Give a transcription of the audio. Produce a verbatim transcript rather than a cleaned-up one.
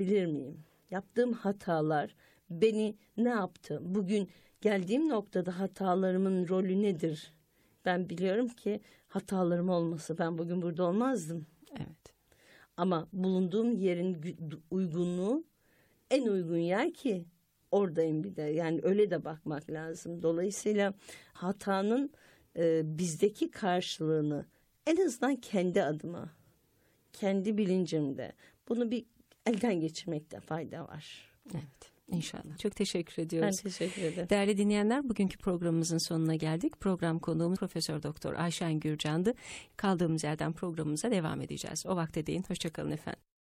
bilir miyim? Yaptığım hatalar beni ne yaptı? Bugün geldiğim noktada hatalarımın rolü nedir? Ben biliyorum ki hatalarım olmasa ben bugün burada olmazdım. Evet. Ama bulunduğum yerin uygunluğu en uygun yer ki oradayım bir de. Yani öyle de bakmak lazım. Dolayısıyla hatanın e, bizdeki karşılığını en azından kendi adıma, kendi bilincimde bunu bir elden geçirmekte fayda var. Evet. İnşallah. Çok teşekkür ediyoruz. Ben teşekkür ederim. Değerli dinleyenler, bugünkü programımızın sonuna geldik. Program konuğumuz Profesör Doktor Ayşen Gürcan'dı. Kaldığımız yerden programımıza devam edeceğiz. O vakte değin. Hoşça kalın efendim.